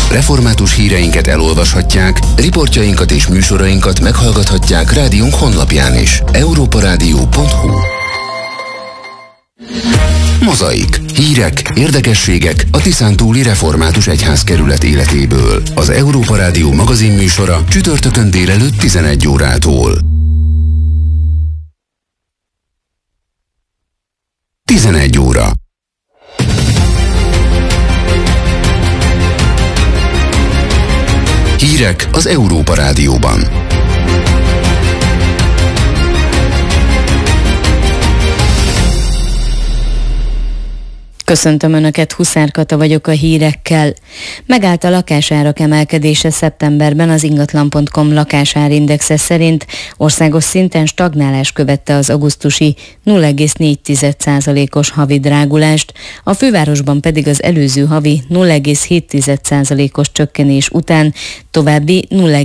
Református híreinket elolvashatják, riportjainkat és műsorainkat meghallgathatják rádiónk honlapján is. europaradio.hu. Mozaik. Hírek, érdekességek a Tiszántúli Református Egyházkerület életéből. Az Európa Rádió magazinműsora csütörtökön délelőtt 11 órától. 11 óra. Hírek az Európa Rádióban. Köszöntöm Önöket, Huszár Kata vagyok a hírekkel. Megállt a lakásárak emelkedése szeptemberben. Az ingatlan.com lakásárindexe szerint országos szinten stagnálás követte az augusztusi 0,4%-os havi drágulást, a fővárosban pedig az előző havi 0,7%-os csökkenés után további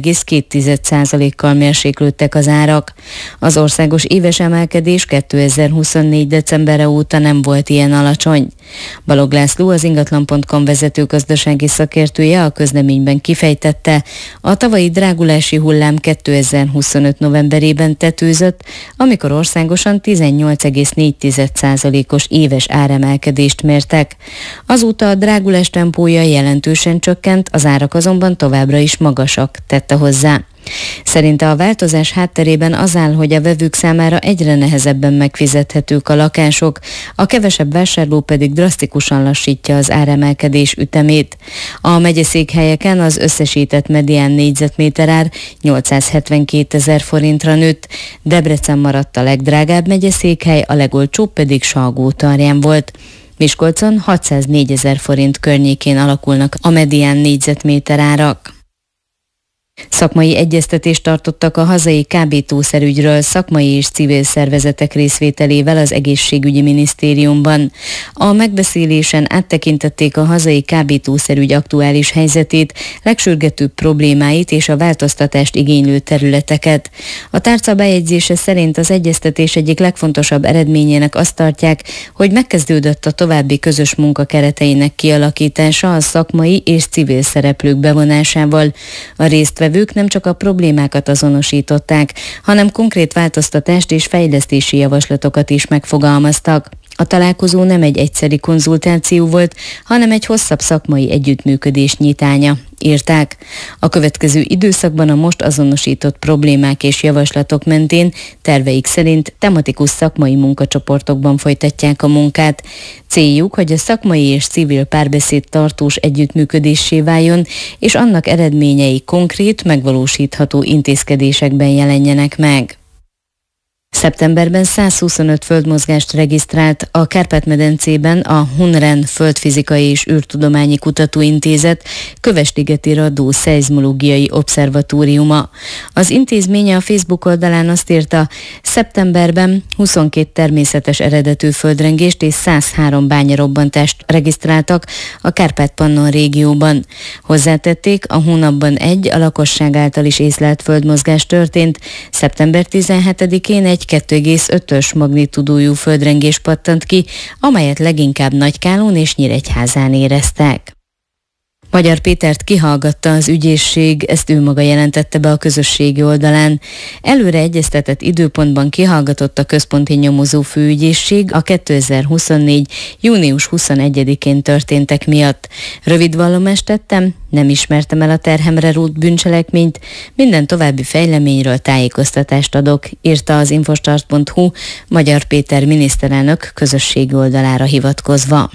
0,2%-kal mérséklődtek az árak. Az országos éves emelkedés 2024. decemberre óta nem volt ilyen alacsony. Balogh László, az ingatlan.com vezető gazdasági szakértője a közleményben kifejtette, a tavalyi drágulási hullám 2025. novemberében tetőzött, amikor országosan 18,4%-os éves áremelkedést mértek. Azóta a drágulás tempója jelentősen csökkent, az árak azonban továbbra is magasak, tette hozzá. Szerinte a változás hátterében az áll, hogy a vevők számára egyre nehezebben megfizethetők a lakások, a kevesebb vásárló pedig drasztikusan lassítja az áremelkedés ütemét. A megyeszékhelyeken az összesített medián négyzetméter ár 872 000 forintra nőtt, Debrecen maradt a legdrágább megyeszékhely, a legolcsóbb pedig Salgótarján volt. Miskolcon 604 000 forint környékén alakulnak a medián négyzetméter árak. Szakmai egyeztetést tartottak a hazai kábítószerügyről szakmai és civil szervezetek részvételével az Egészségügyi Minisztériumban. A megbeszélésen áttekintették a hazai kábítószerügy aktuális helyzetét, legsürgetőbb problémáit és a változtatást igénylő területeket. A tárca bejegyzése szerint az egyeztetés egyik legfontosabb eredményének azt tartják, hogy megkezdődött a további közös munka kereteinek kialakítása a szakmai és civil szereplők bevonásával. A résztvevők nem csak a problémákat azonosították, hanem konkrét változtatást és fejlesztési javaslatokat is megfogalmaztak. A találkozó nem egy egyszeri konzultáció volt, hanem egy hosszabb szakmai együttműködés nyitánya, írták. A következő időszakban a most azonosított problémák és javaslatok mentén terveik szerint tematikus szakmai munkacsoportokban folytatják a munkát. Céljuk, hogy a szakmai és civil párbeszéd tartós együttműködéssé váljon, és annak eredményei konkrét, megvalósítható intézkedésekben jelenjenek meg. Szeptemberben 125 földmozgást regisztrált a Kárpát-medencében a Hunren Földfizikai és űrtudományi kutatóintézet Kövesligeti Radó szeizmológiai obszervatóriuma. Az intézménye a Facebook oldalán azt írta, szeptemberben 22 természetes eredetű földrengést és 103 bányarobbantást regisztráltak a Kárpát-Pannon régióban. Hozzátették, a hónapban a lakosság által is észlelt földmozgás történt. Szeptember 17-én egy 2,5-ös magnitúdójú földrengés pattant ki, amelyet leginkább Nagykálón és Nyíregyházán éreztek. Magyar Pétert kihallgatta az ügyészség, ezt ő maga jelentette be a közösségi oldalán. Előre egyeztetett időpontban kihallgatott a Központi Nyomozó Főügyészség a 2024. június 21-én történtek miatt. Rövid vallomást tettem, nem ismertem el a terhemre rótt bűncselekményt, minden további fejleményről tájékoztatást adok, írta az infostart.hu Magyar Péter miniszterelnök közösségi oldalára hivatkozva.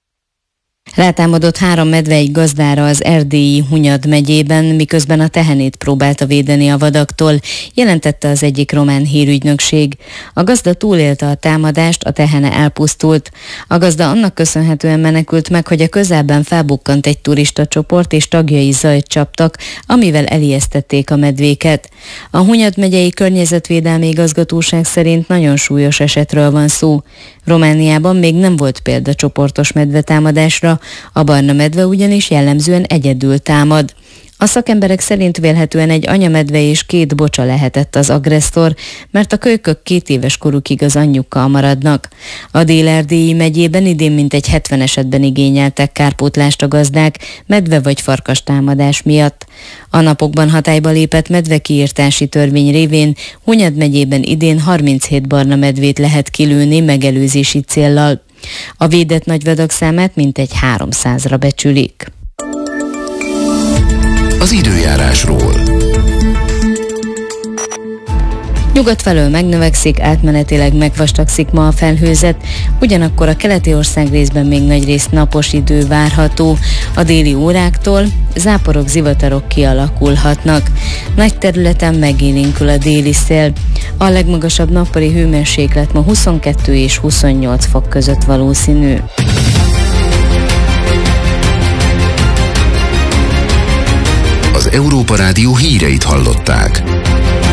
Rátámadott 3 medve egy gazdára az erdélyi Hunyad megyében, miközben a tehenét próbálta védeni a vadaktól, jelentette az egyik román hírügynökség. A gazda túlélte a támadást, a tehene elpusztult. A gazda annak köszönhetően menekült meg, hogy a közelben felbukkant egy turista csoport és tagjai zajt csaptak, amivel elijesztették a medvéket. A Hunyad megyei környezetvédelmi igazgatóság szerint nagyon súlyos esetről van szó. Romániában még nem volt példa csoportos medvetámadásra, a barna medve ugyanis jellemzően egyedül támad. A szakemberek szerint vélhetően egy anyamedve és 2 bocsa lehetett az agresszor, mert a kölykök 2 éves korukig az anyjukkal maradnak. A Dél-Erdélyi megyében idén mintegy 70 esetben igényeltek kárpótlást a gazdák medve vagy farkas támadás miatt. A napokban hatályba lépett medvekiirtási törvény révén Hunyad megyében idén 37 barna medvét lehet kilőni megelőzési céllal. A védett nagyvadak számát mintegy 300-ra becsülik. Az időjárásról. Nyugat felől megnövekszik, átmenetileg megvastagszik ma a felhőzet, ugyanakkor a keleti ország részben még nagyrészt napos idő várható. A déli óráktól záporok, zivatarok kialakulhatnak. Nagy területen megélénkül a déli szél. A legmagasabb nappali hőmérséklet ma 22 és 28 fok között valószínű. Az Európa Rádió híreit hallották.